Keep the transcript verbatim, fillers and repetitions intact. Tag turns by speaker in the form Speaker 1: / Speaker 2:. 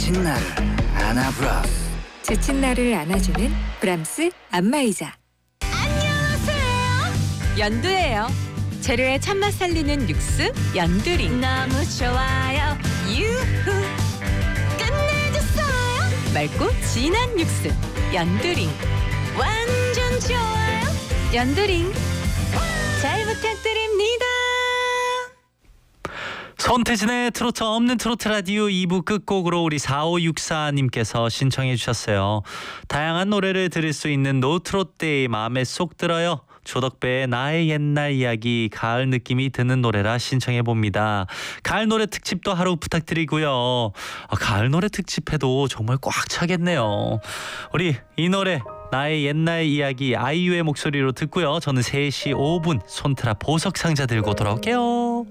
Speaker 1: 지친 나를 안아브라스.
Speaker 2: 지친 나를 안아주는 브람스 안마의자.
Speaker 3: 연두예요. 재료의 참맛 살리는 육수 연두링.
Speaker 4: 너무 좋아요.
Speaker 3: 유후.
Speaker 4: 끝내줬어요.
Speaker 3: 맑고 진한 육수 연두링.
Speaker 4: 완전 좋아요.
Speaker 3: 연두링. 잘 부탁드립니다.
Speaker 5: 손태진의 트로트 없는 트로트 라디오 이 부 끝곡으로 우리 사오육사님께서 신청해 주셨어요. 다양한 노래를 들을 수 있는 노트로트데이 마음에 쏙 들어요. 조덕배의 나의 옛날 이야기 가을 느낌이 드는 노래라 신청해 봅니다. 가을 노래 특집도 하루 부탁드리고요. 아, 가을 노래 특집해도 정말 꽉 차겠네요. 우리 이 노래 나의 옛날 이야기 아이유의 목소리로 듣고요. 저는 세 시 오 분 손트라 보석 상자 들고 돌아올게요.